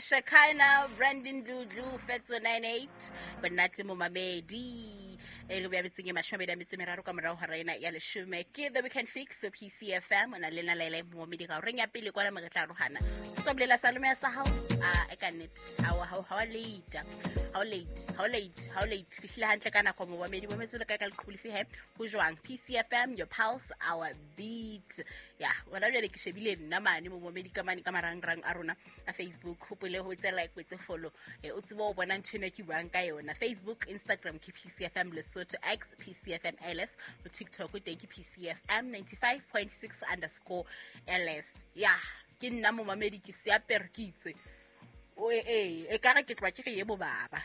Shakina, Brandon Lulu, Fetso 98, but not Mumamedi. It'll be everything in my show. I'm going to Harena Yalishume. Give the weekend fix so PCFM and Alena Lele Momidica. Ring up Billy Guana Magataruhana. Stop Lila Salome Sahau. I can it. How late? How late? Fishla Hantakana Como, maybe women to look at Kulfi, who's wrong. PCFM, your pulse, our beat. Yeah, whatever the Kishabili, Nama, Momedica Manicamarang Aruna, a Facebook, Hupule, who like with the follow. Utsubo, when I'm Chinaki Wankayo on Facebook, Instagram, PCFM Lesotho X, PCFM LS, or TikTok, we thank you, PCFM 95.6 _LS. Yeah, Kin Namo Mamedi Sia per kids. Oh, a character yebo baba.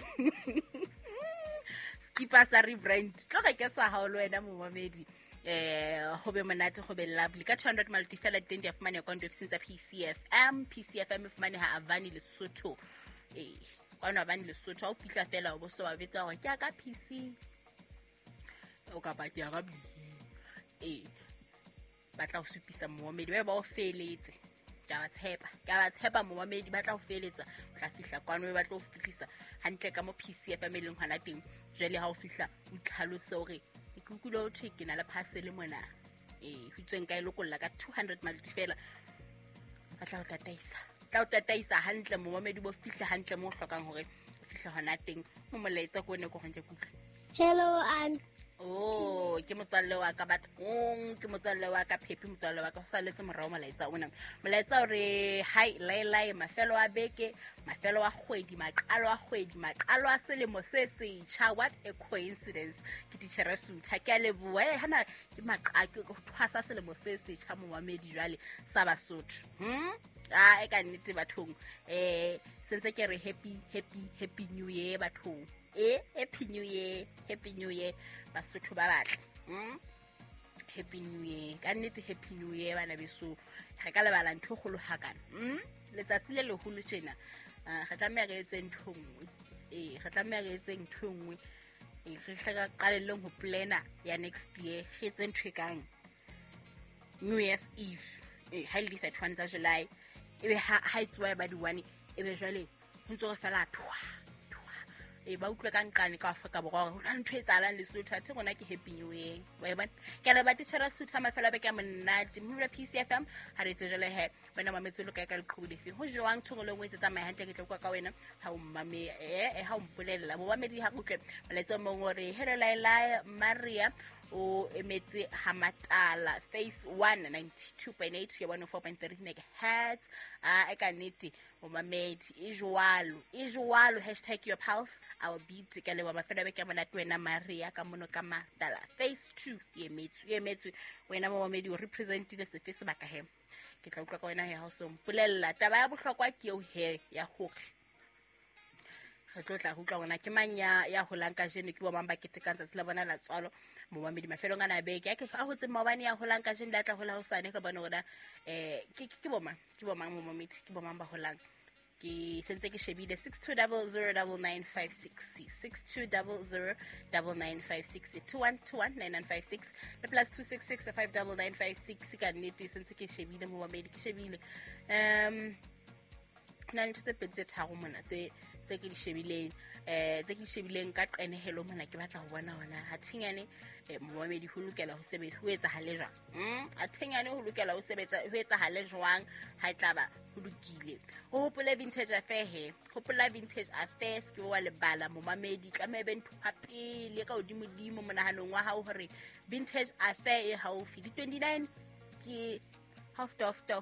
Skipper sa rebrand. Tlo ga ke sa ha lo wena mo mamedi. Hobe monate hobe lovely ka 200 multifella tend of money account of since PCFM of money ha avani Lesotho. Kwana avani Lesotho o fitla fela o bo so wa vetsa go ke ka PC. O ka ba ke ga busy. Batla go supisa mo mamedi we ba o feletse. Ka tshepa mo mamedi ba tla go feletsa tla fihla kwano we ba tla go fitlisa hantle ka mo PCFM eleng hana teng jele ha o fihla o tlhalose hore ikukulo o theke na le parcel mona hitsweng ka ilokolla ka 200 multifella ba tla o tataisa hantle mo mamedi bo fihla hantle mo hlokang hore o fihla hana teng mo molaetsa ko ne go gonje kutlwe. Hello and ke motsalle wa ka batong ke motsalle wa ka Pepe motsalle wa ka sa letse morao molaetsa molaetsa re hi lai mafelo a beke mafelo a kgwedi maqalo a selemo se setjha. What a coincidence ke titjhere Sutha ke a leboa hana ke maqaqe go thwasa selemo se setjha mo mamedi jwale sa Basotho e ka nnete bathong sentse ke re happy new year bathong happy new year Basotho ba batla happy new year ka nnete happy new year bana beso ga ka lebala ntho go lo hakana letsatsi le leholo tjena ga tlameya re etse ntho nngwe ga tlameya re etse ntho nngwe re hla ka qalellong ho plana ya next year re etse ntho kang New Year's Eve highly 31 July ebe ha itswa ba di one ebe jwale ho ntso re fela thwa ba utlwe ka nqane ka Afrika Borwa ho na ntho e tsalang Lesotho a tsengona ke happy new year wa bona ke le ba titjhara Sutha mafela be ka monate mo PCFM ha re tsejele he bana mametselo ka leqhubu lefe ho jwang thongolo ngwe tsa mai hantle ke tlo kwa ka wena ha o mmame ha o mpolella mo bamedi ha kutle maletso mo ngore hele laila Maria o emetse Hamatala phase 1 92.8 ya 104.3 megahertz e ka nnete o mamedi e jwalo #your pulse our beat ka le ba mafela be ka bona twena Maria ka mono ka Matala phase 2 ye emetse wena mo mamedi o representile sefe se baka he ke tla utlwa ka wena he ha o so mpolella taba ya bohlokwa ke eo he ya hore re tlotla go utlwa gona ke manya ya holang ka jene ke bo mamba ke tekantsa se la bona la tswalo mo mamedi mafelong ana beke ya ke a hotse mabane ya holang ka jene la tla hola ho sane ka bona gona ke bo mang mo mamedi ke bo mamba holang ke sentse ke shebile 62009956 62009956 21219956 le plus 266599956 ka nnete sentse ke shebile mo mamedi ke shebile na ntse tse petse tharo mona tse ke di shebileng ka qenehelo mona ke batla go bona hona ha thingane moamedi ho lokela ho sebetsa ho etsa hale jwang a thingane ho lokela ho sebetsa ho etsa hale jwang ha tlaba ho lokile ho hopola vintage affairs ke wa lebala moamedi ka mebe ntho pele ka odimo monahanong wa hao hore vintage affair e haufi di 29 ke half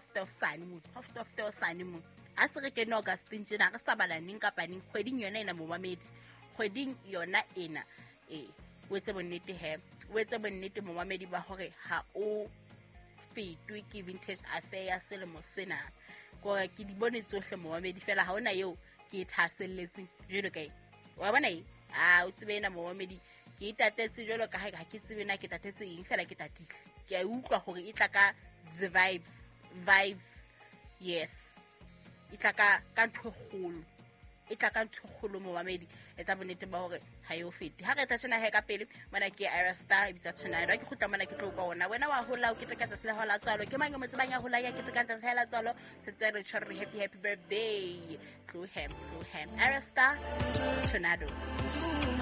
sane mo a se re ke no August tjena re sa bala ning kapa ning kgweding yona ena mo mamedi kgweding yona ena o etse bonnete mo mamedi ba hore ha o fetwe ke vintage affair ya selemo sena go ke di bone tsohle mo mamedi fela ha ona eo ke thaselletseng jelo kae wa bona o tsebena mo mamedi ke itatetse jelo ka ha ke tsebena ke tatetse eng fela ke tatile ke a utlwa hore e tla ka the vibes yes itla ka ntho kgolo e tla ka ntshogolo mo mamedi e tsa bonete ba hore ha yo fete ha re tla tsena he ka pele mana ke Ira Star e bitsa Tornado ke khutla mana ke tlo kwa ona wena wa hola o ketekatsa se la tswalo ke mang mo tsebang ya hola ya ketekatsa se la tswalo se tse re tshware happy birthday to him Ira Star Tornado.